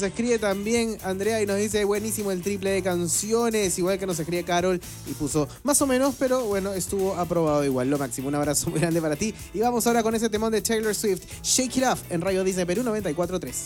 Nos escribe también Andrea y nos dice buenísimo el triple de canciones, igual que nos escribe Carol y puso más o menos, pero bueno, estuvo aprobado igual, lo máximo. Un abrazo muy grande para ti y vamos ahora con ese temón de Taylor Swift, Shake It Off en Radio Disney Perú 94.3.